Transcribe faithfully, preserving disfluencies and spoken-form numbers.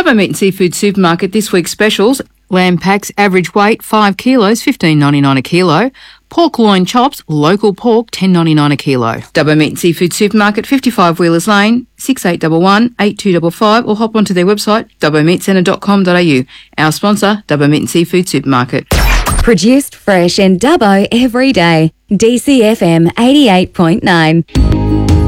Dubbo Meat and Seafood Supermarket this week's specials. Lamb packs, average weight five kilos, fifteen ninety-nine a kilo. Pork loin chops, local pork, ten ninety-nine a kilo. Dubbo Meat and Seafood Supermarket, fifty-five Wheelers Lane, six eight one one, eight two five five, or hop onto their website, dubbo meat centre dot com dot a u. Our sponsor, Dubbo Meat and Seafood Supermarket. Produced fresh in Dubbo every day. D C F M eighty-eight point nine.